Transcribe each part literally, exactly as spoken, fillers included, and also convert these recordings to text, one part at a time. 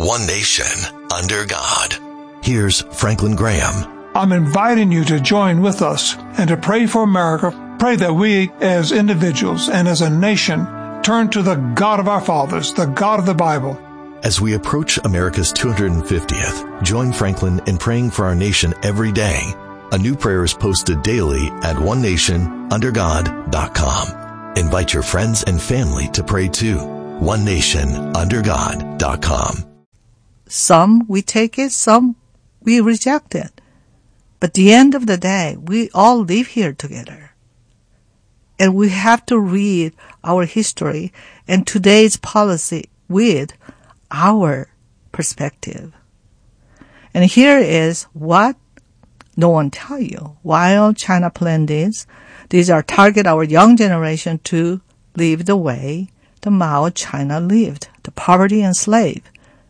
one nation, under God. Here's Franklin Graham. I'm inviting you to join with us and to pray for America. Pray that we as individuals and as a nation turn to the God of our fathers, the God of the Bible. As we approach America's two hundred fiftieth, join Franklin in praying for our nation every day. A new prayer is posted daily at one nation under god dot com. Invite your friends and family to pray too. one nation under god dot com. Some we take it, some we reject it. But at the end of the day, we all live here together. And we have to read our history and today's policy with our perspective. And here is what no one tell you. While China planned this, these are target our young generation to live the way the Mao China lived, the poverty and slave.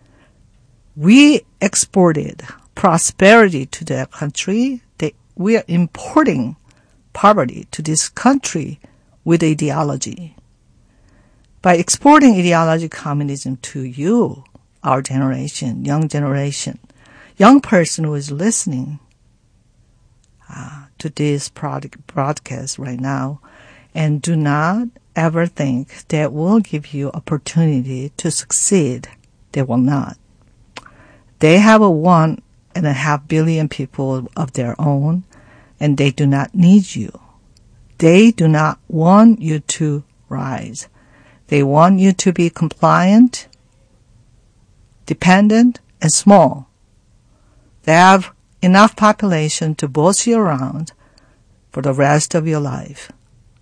We exported prosperity to their country. They, we are importing poverty to this country with ideology. By exporting ideology communism to you, our generation, young generation, young person who is listening uh, to this product, broadcast right now, and do not ever think that will give you opportunity to succeed. They will not. They have a one and a half billion people of their own, and they do not need you. They do not want you to rise. They want you to be compliant, dependent, and small. They have enough population to boss you around for the rest of your life,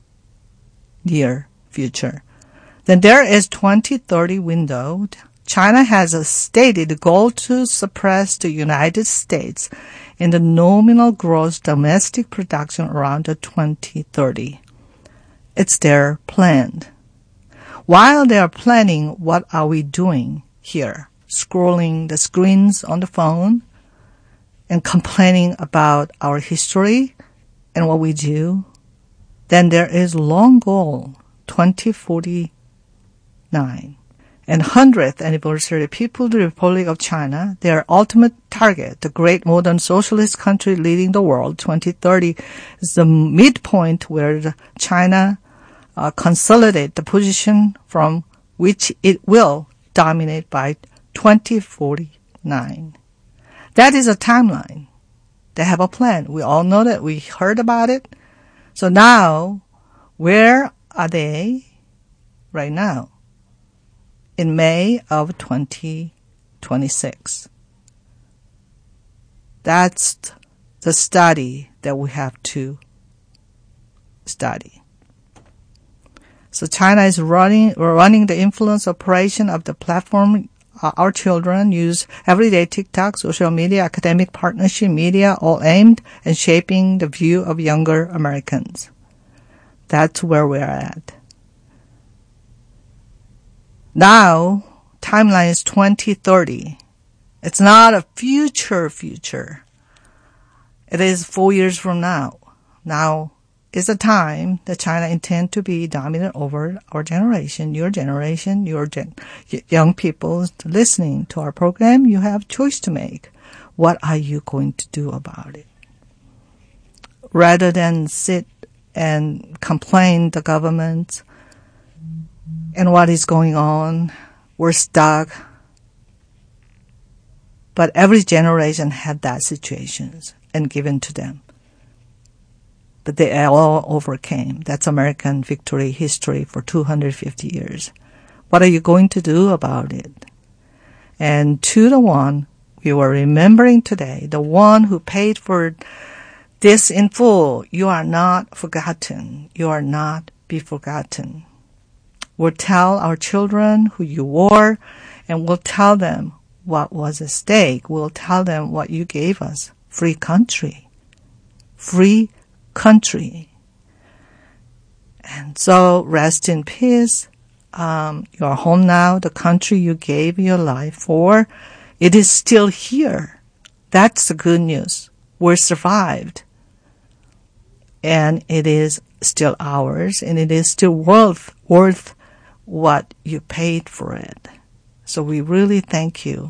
near future. Then there is twenty thirty window. China has a stated goal to suppress the United States in the nominal gross domestic production around the twenty thirty. It's their plan. While they are planning, what are we doing here? Scrolling the screens on the phone and complaining about our history and what we do? Then there is long goal, twenty forty-nine. And hundredth anniversary People's Republic of China, their ultimate target, the great modern socialist country leading the world, twenty thirty, is the midpoint where the China uh, consolidate the position from which it will dominate by twenty forty-nine. That is a timeline. They have a plan. We all know that. We heard about it. So now, where are they right now? In May of twenty twenty-six. That's the study that we have to study. So China is running running the influence operation of the platform. Uh, our children use everyday TikTok, social media, academic partnership, media, all aimed at shaping the view of younger Americans. That's where we're at. Now, timeline is twenty thirty. It's not a future future. It is four years from now. Now is the time that China intends to be dominant over our generation, your generation, your gen- young people listening to our program. You have choice to make. What are you going to do about it? Rather than sit and complain the government and what is going on, we're stuck. But every generation had that situations and given to them. But they all overcame. That's American victory history for two hundred fifty years. What are you going to do about it? And to the one we were remembering today, the one who paid for this in full, you are not forgotten. You are not be forgotten. We'll tell our children who you were, and we'll tell them what was at stake. We'll tell them what you gave us. Free country. Free country. And so rest in peace. Um, you are home now. The country you gave your life for, it is still here. That's the good news. We survived. And it is still ours, and it is still worth, worth what you paid for it. So we really thank you